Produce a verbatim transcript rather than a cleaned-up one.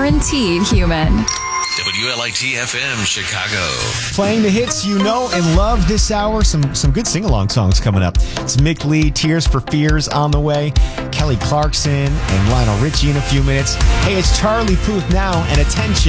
guaranteed human. W L I T F M Chicago. Playing the hits you know and love this hour. Some some good sing-along songs coming up. It's Mick Lee, Tears for Fears on the way. Kelly Clarkson and Lionel Richie in a few minutes. Hey, it's Charlie Puth now, and attention.